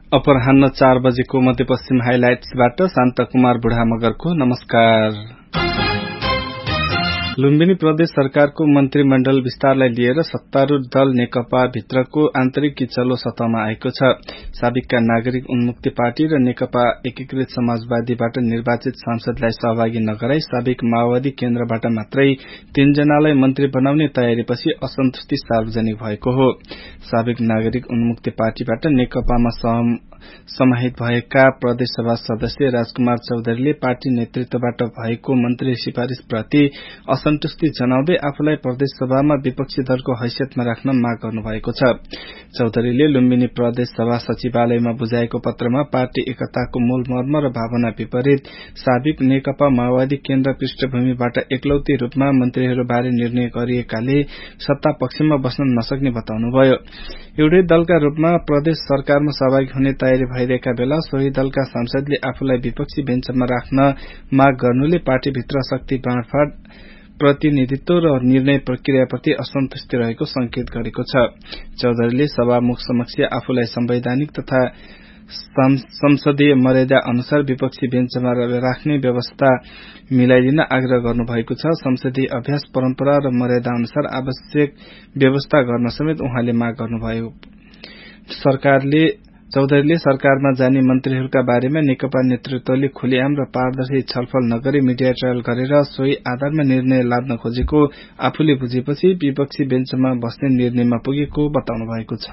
अपराह्न 4 बजेको मध्यपश्चिम हाइलाइट्सबाट शान्त कुमार बुढा मगरको नमस्कार। लुम्बिनी प्रदेश सरकारको मन्त्रीमण्डल विस्तारलाई लिएर सत्तारूढ़ दल नेकपा भित्रको आन्तरिक किचलो सतहमा आएको छ। साबिकका नागरिक उन्मुक्ति पार्टी र नेकपा एकीकृत समाजवादीबाट निर्वाचित सांसदलाई सहभागी नगराई साबिक माओवादी केन्द्रबाट मात्रै 3 जनालाई मन्त्री बनाउने तयारीपछि असन्तुष्टि सार्वजनिक भएको हो। साबिक नागरिक उन्मुक्ति पार्टीबाट नेकपामा समाहित भएका प्रदेशसभा सदस्य राजकुमार चौधरीले पार्टी नेतृत्वबाट भएको मन्त्री सिफारिश प्रति असन्तुष्टि जनाउँदै आफूलाई प्रदेशसभामा विपक्षी दलको हैसियतमा राख्न माग गर्नुभएको छ। चौधरीले लुम्बिनी प्रदेश सभा सचिवालयमा बुझाएको पत्रमा पार्टी एकताको मूल मर्म र भावना विपरीत साबिक नेकपा माओवादी केन्द्र पृष्ठभूमिबाट एकलौती रूपमा मन्त्रीहरूबारे निर्णय गरिएकाले सत्ता पक्षमा बस्न नसक्ने बताउनुभयो। एउटै दलका रूपमा प्रदेश सरकारमा सहभागी हुने तयारी भइरहेका बेला सोही दलका सांसदले आफूलाई विपक्षी बेन्चमा राख्न माग गर्नुले पार्टीभित्र शक्ति बाँडफाँड प्रतिनिधित्व र निर्णय प्रक्रियाप्रति असन्तुष्टि रहेको संकेत गरेको छ। चौधरीले सभामुख समक्ष आफूलाई संवैधानिक तथा संसदीय मर्यादा अनुसार विपक्षी बेन्चमा राख्ने व्यवस्था मिलाइदिन आग्रह गर्नुभएको छ। संसदीय अभ्यास परम्परा र मर्यादा अनुसार आवश्यक व्यवस्था गर्न समेत उहाँले माग गर्नुभयो। चौधरीले सरकारमा जाने मन्त्रीहरूका बारेमा नेकपा नेतृत्वले खुलेआम र पारदर्शी छलफल नगरी मिडिया ट्रायल गरेर सोही आधारमा निर्णय लाद्न खोजेको आफूले बुझेपछि विपक्षी बेन्चमा बस्ने निर्णयमा पुगेको बताउनु भएको छ।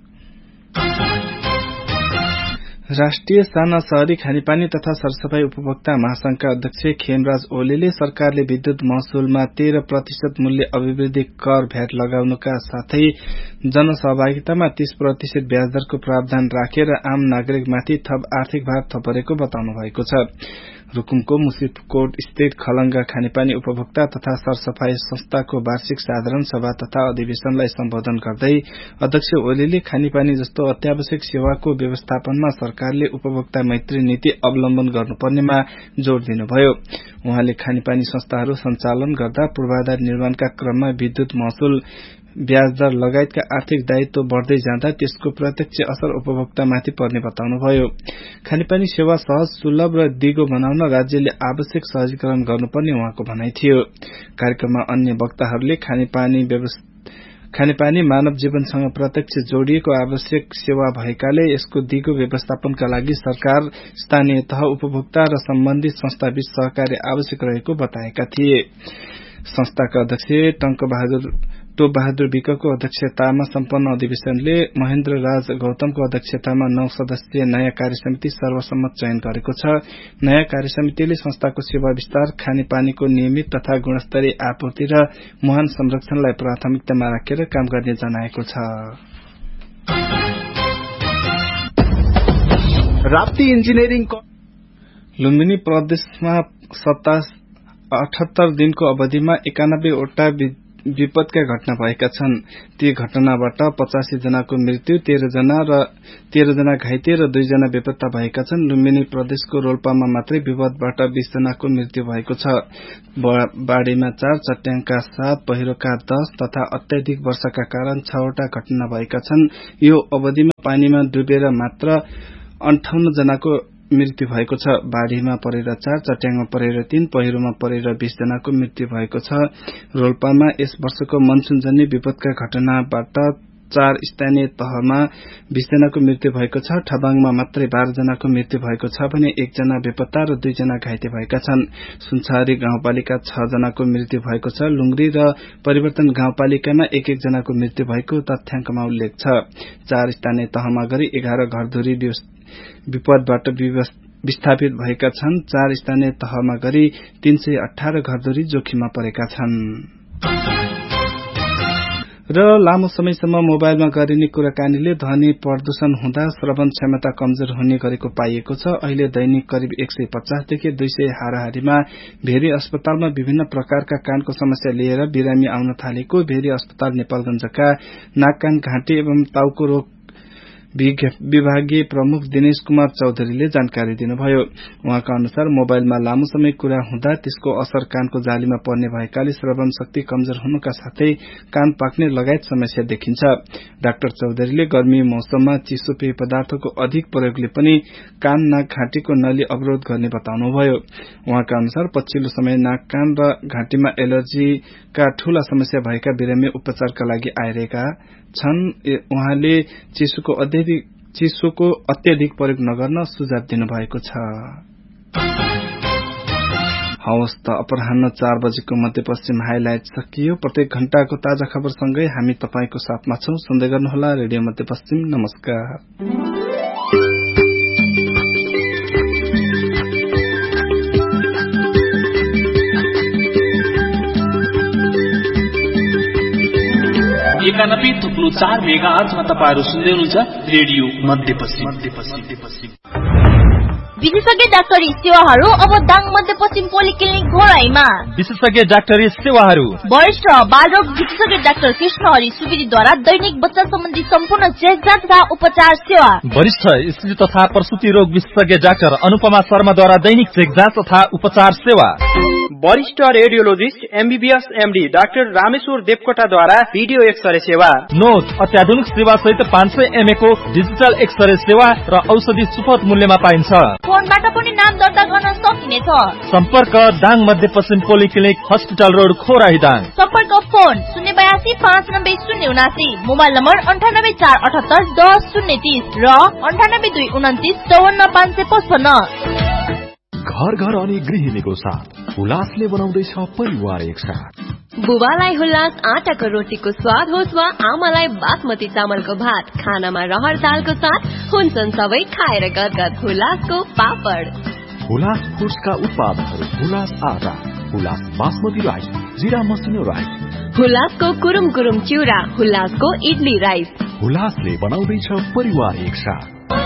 राष्ट्रिय साना शहरी खानेपानी तथा सरसफाई उपभोक्ता महासंघका अध्यक्ष खेमराज ओलीले सरकारले विद्युत महसुलमा 13% मूल्य अभिवृद्धि कर भ्याट लगाउनुका साथै जनसहभागितामा 30% ब्याजदरको प्रावधान राखेर आम नागरिकमाथि थप आर्थिक भार थपरेको बताउनु भएको छ। रुकुमको मुसिफकोट स्थित खलंगा खानेपानी उपभोक्ता तथा सरसफाई संस्थाको वार्षिक साधारण सभा तथा अधिवेशनलाई सम्बोधन गर्दै अध्यक्ष ओलीले खानेपानी जस्तो अत्यावश्यक सेवाको व्यवस्थापनमा सरकारले उपभोक्ता मैत्री नीति अवलम्बन गर्नुपर्नेमा जोड़ दिनुभयो। उहाँले खानेपानी संस्थाहरू सञ्चालन गर्दा पूर्वाधार निर्माणका क्रममा विद्युत महसुल ब्याजदर लगायतका आर्थिक दायित्व बढ़दै जाँदा त्यसको प्रत्यक्ष असर उपभोक्तामाथि पर्ने बताउनुभयो। खानेपानी सेवा सहज, सुलभ र दिगो बनाउन राज्यले आवश्यक सहजीकरण गर्नुपर्ने उहाँको भनाइ थियो। कार्यक्रममा अन्य वक्ताहरूले खानेपानी मानव जीवनसँग प्रत्यक्ष जोडिएको आवश्यक सेवा भएकाले यसको दिगो व्यवस्थापनका लागि सरकार, स्थानीय तह, उपभोक्ता र सम्बन्धित संस्थाबीच सहकार्य आवश्यक रहेको बताएका थिए। संस्थाका अध्यक्ष टोप बहादुर विकको अध्यक्षतामा सम्पन्न अधिवेशनले महेन्द्र राज गौतमको अध्यक्षतामा 9 सदस्यीय नयाँ कार्यसमिति सर्वसम्मत चयन गरेको छ। नयाँ कार्यसमितिले संस्थाको सेवा विस्तार, खानेपानीको नियमित तथा गुणस्तरीय आपूर्ति र मुहान संरक्षणलाई प्राथमिकतामा राखेर काम गर्ने जनाएको छ। राप्ती इन्जिनियरिङ लुम्बिनी प्रदेशमा 78 दिनको अवधिमा 91 वटा विपदका घटना भएका छन्। ती घटनाबाट 85 जनाको मृत्यु, 13 जना घाइते र 2 जना बेपत्ता भएका छन्। लुम्बिनी प्रदेशको रोल्पामा मात्रै विपदबाट 20 जनाको मृत्यु भएको छ। बाढ़ीमा 4, चट्याङका 7, पहिरोका 10 तथा अत्याधिक वर्षाका कारण 6 वटा घटना भएका छन्। यो अवधिमा पानीमा डुबेर मात्र 58 जनाको मृत्यु भएको छ। बाढ़ीमा परेर 4, चट्याङमा परेर 3, पहिरोमा परेर 20 जनाको मृत्यु भएको छ। रोल्पामा यस वर्षको मनसूनजन्य विपदका घटनाबाट 4 स्थानीय तहमा 20 जनाको मृत्यु भएको छ। ठबाङमा मात्रै 12 जनाको मृत्यु भएको छ भने 1 जना बेपत्ता र 2 जना घाइते भएका छन्। सुनसरी गाउँपालिका 6 जनाको मृत्यु भएको छ। लुंग्री र परिवर्तन गाउँपालिकामा 1-1 जनाको मृत्यु भएको तथ्याङ्कमा उल्लेख छ। 4 स्थानीय तहमा गरी 11 घरधुरी विपदबाट विस्थापित भएका छन्। 4 स्थानीय तहमा गरी 318 घरधुरी जोखिममा परेका छन्। र लामो समयसम्म मोबाइलमा गरिने कुराकानीले ध्वनि प्रदूषण हुँदा श्रवण क्षमता कमजोर हुने गरेको पाइएको छ। अहिले दैनिक करिब 150 देखि 200 हाराहारीमा भेरी अस्पतालमा विभिन्न प्रकारका कानको समस्या लिएर बिरामी आउन थालेको भेरी अस्पताल नेपालगञ्जका नाक कान घाँटी एवं टाउको रोग विभागीय प्रमुख दिनेश कुमार चौधरीले जानकारी दिनुभयो। उहाँका अनुसार मोबाइलमा लामो समय कुरा हुँदा त्यसको असर कानको जालीमा पर्ने भएकाले श्रवण शक्ति कमजोर हुनुका साथै कान पाक्ने लगायत समस्या देखिन्छ। डाक्टर चौधरीले गर्मी मौसममा चिसो पेय पदार्थको अधिक प्रयोगले पनि कान नाक घाँटीको नली अवरोध गर्ने बताउनुभयो। उहाँका अनुसार पछिल्लो समय नाक कान र घाँटीमा एलर्जीका ठूला समस्या भएका बिरामी उपचारका लागि आइरहेका छन्। उहाँले चिसोको अत्यधिक प्रयोग नगर्न सुझाव दिनुभएको छ। हवस् त अपराह्न 4 बजेको मध्यपश्चिम हाइलाइट सकियो। प्रत्येक घण्टाको ताजा खबरसँगै हामी तपाईको साथमा छौं। सुन्दै गर्नुहोला रेडियो मध्यपश्चिम। नमस्कार। एकानब्बे थुप्रो 4 मेगाहर्जमा तपाईहरु सुन्दै हुनुहुन्छ रेडियो मध्यपश्चिम। विशेषज्ञ डाक्टरी सेवाहरू अब दाङ मध्यपश्चिम पोलिक्लिनिक घोराईमा। विशेषज्ञ डाक्टरी सेवाहरू वरिष्ठ बालरोग विशेषज्ञ डाक्टर कृष्णहरि सुवेदीद्वारा दैनिक बच्चा सम्बन्धी सम्पूर्ण चेकजाँच तथा उपचार सेवा। वरिष्ठ स्त्री तथा प्रसूति रोग विशेषज्ञ डाक्टर अनुपमा शर्माद्वारा दैनिक चेकजाँच तथा उपचार सेवा। वरिष्ठ radiologist MBBS MD doctor Rameshwar देवकोटाद्वारा video x-ray सेवा। नोज अत्याधुनिक सेवा सहित 500 mA को डिजिटल एक्सरे सेवा र औषधि सुपथ मूल्यमा पाइन्छ। फोनबाट पनि नाम दर्ता गर्न सकिनेछ। सम्पर्क दाङ मध्यपश्चिम पोलिक्लिनिक हस्पिटल रोड खोराही दाङ। सम्पर्क फोन 082 590 079, मोबाइल नम्बर 98 478 10 030 र 98 229 54 555। घर घर अनि गृहिणीको साथ हुलासले बनाउँदैछ परिवार एकसाथ। बुबालाई हुलास आटाको रोटीको स्वाद होस् वा आमालाई बासमती चामलको भात, खानामा रहर दालको साथ हुन्छन् सबै खाएर गदगद हुलासको पापड। हुलास फुड्सका उत्पादनहरू हुलास आटा, हुलास बासमती राइस, जिरा मसिनो राइस, हुलासको कुरुम कुरुम चिउरा, हुलासको इडली राइस। हुलासले बनाउँदैछ परिवार एकसाथ।